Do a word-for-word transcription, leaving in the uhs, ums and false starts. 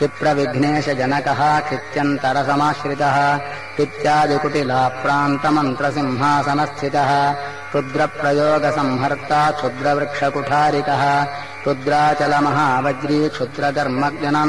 क्षिप्रविघ्नेशजनकः क्षित्यन्तरसमाश्रितः क्षित्यादिकुटिलाप्रान्तमन्त्रसिंहासनस्थितः क्षुद्रप्रयोगसंहर्ता क्षुद्रवृक्षकुठारिकः क्षुद्राचलमहावज्री क्षुद्रधर्मज्ञनान्